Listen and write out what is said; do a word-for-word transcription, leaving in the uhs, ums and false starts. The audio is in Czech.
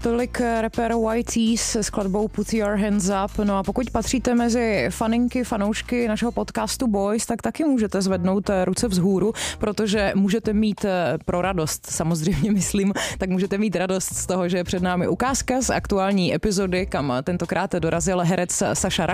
Tolik rapper Y T se skladbou Put Your Hands Up. No a pokud patříte mezi faninky, fanoušky našeho podcastu Boys, tak taky můžete zvednout ruce vzhůru, protože můžete mít pro radost, samozřejmě myslím, tak můžete mít radost z toho, že je před námi ukázka z aktuální epizody, kam tentokrát dorazil herec Saša Rašín.